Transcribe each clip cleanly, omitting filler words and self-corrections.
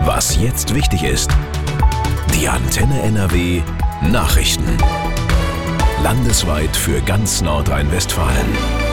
Was jetzt wichtig ist. Die Antenne NRW Nachrichten. Landesweit für ganz Nordrhein-Westfalen.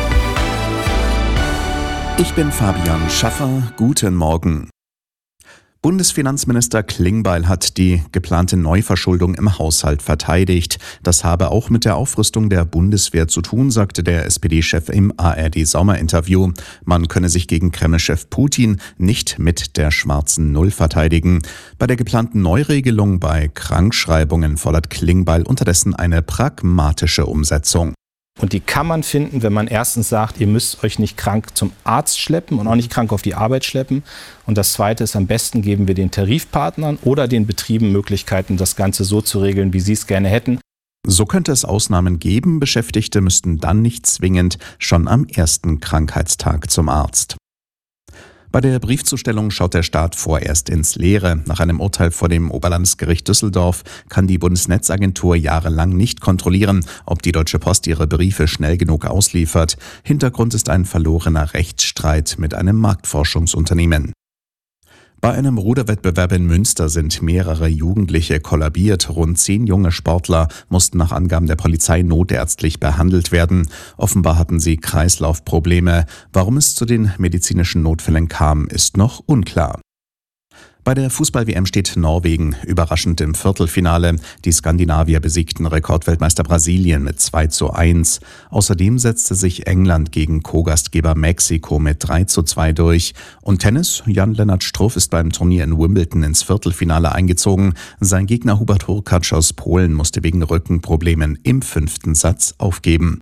Ich bin Fabian Schaffer. Guten Morgen. Bundesfinanzminister Klingbeil hat die geplante Neuverschuldung im Haushalt verteidigt. Das habe auch mit der Aufrüstung der Bundeswehr zu tun, sagte der SPD-Chef im ARD-Sommerinterview. Man könne sich gegen Kreml-Chef Putin nicht mit der schwarzen Null verteidigen. Bei der geplanten Neuregelung bei Krankschreibungen fordert Klingbeil unterdessen eine pragmatische Umsetzung. Und die kann man finden, wenn man erstens sagt, ihr müsst euch nicht krank zum Arzt schleppen und auch nicht krank auf die Arbeit schleppen. Und das Zweite ist, am besten geben wir den Tarifpartnern oder den Betrieben Möglichkeiten, das Ganze so zu regeln, wie sie es gerne hätten. So könnte es Ausnahmen geben. Beschäftigte müssten dann nicht zwingend schon am ersten Krankheitstag zum Arzt. Bei der Briefzustellung schaut der Staat vorerst ins Leere. Nach einem Urteil vor dem Oberlandesgericht Düsseldorf kann die Bundesnetzagentur jahrelang nicht kontrollieren, ob die Deutsche Post ihre Briefe schnell genug ausliefert. Hintergrund ist ein verlorener Rechtsstreit mit einem Marktforschungsunternehmen. Bei einem Ruderwettbewerb in Münster sind mehrere Jugendliche kollabiert. Rund 10 junge Sportler mussten nach Angaben der Polizei notärztlich behandelt werden. Offenbar hatten sie Kreislaufprobleme. Warum es zu den medizinischen Notfällen kam, ist noch unklar. Bei der Fußball-WM steht Norwegen überraschend im Viertelfinale. Die Skandinavier besiegten Rekordweltmeister Brasilien mit 2:1. Außerdem setzte sich England gegen Co-Gastgeber Mexiko mit 3:2 durch. Und Tennis: Jan-Lennart Struff ist beim Turnier in Wimbledon ins Viertelfinale eingezogen. Sein Gegner Hubert Hurkacz aus Polen musste wegen Rückenproblemen im 5. Satz aufgeben.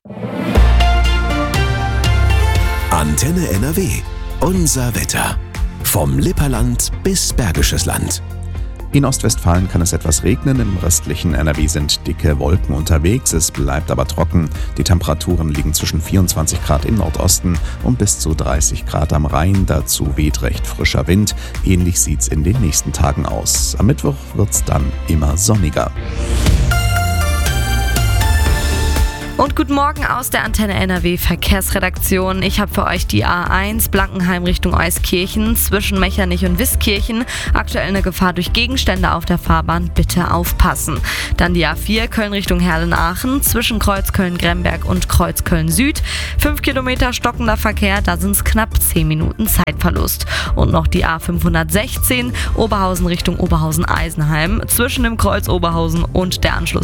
Antenne NRW. Unser Wetter. Vom Lipperland bis Bergisches Land. In Ostwestfalen kann es etwas regnen, im restlichen NRW sind dicke Wolken unterwegs, es bleibt aber trocken. Die Temperaturen liegen zwischen 24 Grad im Nordosten und bis zu 30 Grad am Rhein, dazu weht recht frischer Wind. Ähnlich sieht's in den nächsten Tagen aus. Am Mittwoch wird's dann immer sonniger. Und guten Morgen aus der Antenne NRW Verkehrsredaktion. Ich habe für euch die A1 Blankenheim Richtung Euskirchen zwischen Mechernich und Wiskirchen. Aktuell eine Gefahr durch Gegenstände auf der Fahrbahn. Bitte aufpassen. Dann die A4 Köln Richtung Herlen-Aachen zwischen Kreuz Köln-Gremberg und Kreuz Köln-Süd. 5 Kilometer stockender Verkehr, da sind es knapp 10 Minuten Zeitverlust. Und noch die A516 Oberhausen Richtung Oberhausen-Eisenheim zwischen dem Kreuz Oberhausen und der Anschluss